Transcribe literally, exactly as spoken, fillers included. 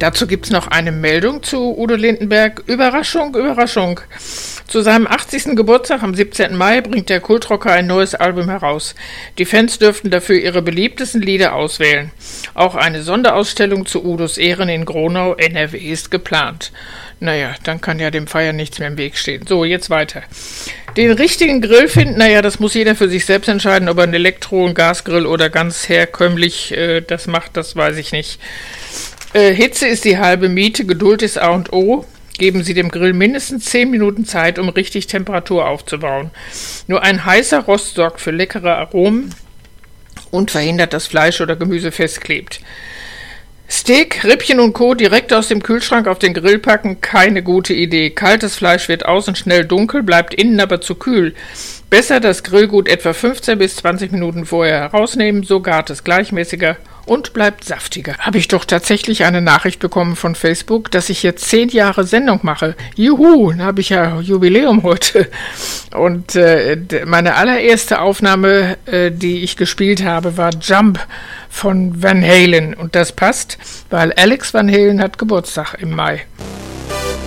Dazu gibt's noch eine Meldung zu Udo Lindenberg. Überraschung, Überraschung. Zu seinem achtzigsten Geburtstag am siebzehnten Mai bringt der Kultrocker ein neues Album heraus. Die Fans dürften dafür ihre beliebtesten Lieder auswählen. Auch eine Sonderausstellung zu Udos Ehren in Gronau, N R W, ist geplant. Naja, dann kann ja dem Feiern nichts mehr im Weg stehen. So, jetzt weiter. Den richtigen Grill finden, naja, das muss jeder für sich selbst entscheiden, ob er einen Elektro-, einen Gasgrill oder ganz herkömmlich äh, das macht, das weiß ich nicht. Äh, Hitze ist die halbe Miete, Geduld ist A und O. Geben Sie dem Grill mindestens zehn Minuten Zeit, um richtig Temperatur aufzubauen. Nur ein heißer Rost sorgt für leckere Aromen und verhindert, dass Fleisch oder Gemüse festklebt. Steak, Rippchen und Co. direkt aus dem Kühlschrank auf den Grill packen, keine gute Idee. Kaltes Fleisch wird außen schnell dunkel, bleibt innen aber zu kühl. Besser das Grillgut etwa fünfzehn bis zwanzig Minuten vorher herausnehmen, so gart es gleichmäßiger und bleibt saftiger. Habe ich doch tatsächlich eine Nachricht bekommen von Facebook, dass ich jetzt zehn Jahre Sendung mache. Juhu, dann habe ich ja Jubiläum heute. Und äh, meine allererste Aufnahme, äh, die ich gespielt habe, war Jump von Van Halen. Und das passt, weil Alex Van Halen hat Geburtstag im Mai.